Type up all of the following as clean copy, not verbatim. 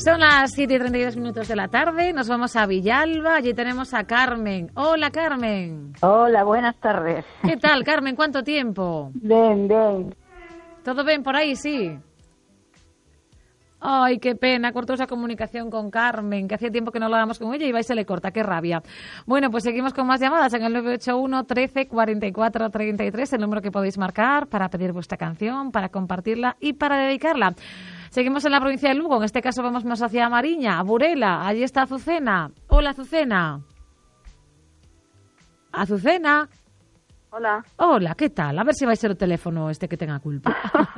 Son las 7:32 de la tarde, nos vamos a Villalba, allí tenemos a Carmen. Hola, Carmen. Hola, buenas tardes. ¿Qué tal, Carmen? ¿Cuánto tiempo? Bien, bien. ¿Todo bien por ahí? Sí. Ay, qué pena, cortó esa comunicación con Carmen, que hacía tiempo que no hablábamos con ella y va y se le corta, qué rabia. Bueno, pues seguimos con más llamadas en el 981 13 44 33, el número que podéis marcar para pedir vuestra canción, para compartirla y para dedicarla. Seguimos en la provincia de Lugo, en este caso vamos más hacia Mariña, a Burela, allí está Azucena. Hola, Azucena. Azucena. Hola. Hola, ¿qué tal? A ver si vai ser o teléfono este que tenga culpa.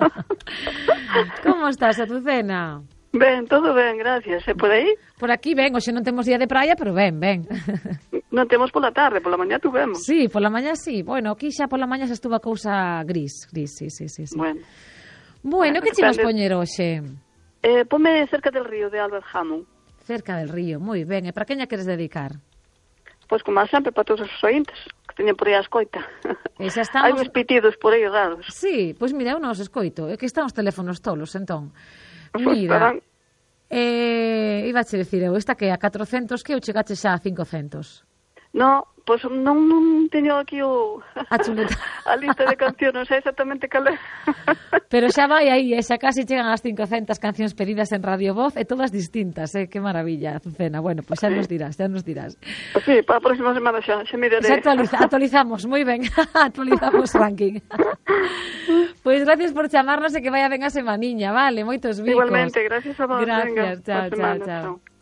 Como estás, Azucena? Ben, todo ben, gracias. E por aí? Por aquí ben, hoxe non temos día de praia, pero ben. Non temos pola tarde, pola mañá tuvemos. Sí, pola mañá sí. Bueno, aquí xa pola mañá se estuvo a cousa gris, sí. Bueno, que che vas poñer hoxe? Ponme cerca del río de Albert Hammond. Cerca del río, moi ben. E para quen a queres dedicar? Pois como sempre, para todos os ointes que teñen por aí a escoita. E xa estamos... Hai uns pitidos por aí raros. Sí, pois mira, eu non os escoito. É que están os teléfonos tolos, entón. Pois Mira, iba a che dicir eu, esta que a 400 que eu chegache xa a 500. No, pois non teño aquí a chuleta. A lista de cancións, non sei exactamente cal é. Pero xa vai aí, xa casi chegan as 500 cancións pedidas en Radio Voz e todas distintas, que maravilla, Azucena. Bueno, pois xa nos dirás. Pois sí, para a próxima semana xa miraré. Xa actualizamos, moi ben, actualizamos ranking. Pois gracias por chamarnos e que vaya ben a semaniña, vale? Moitos bicos. Igualmente, gracias a vos. Gracias, venga, chao.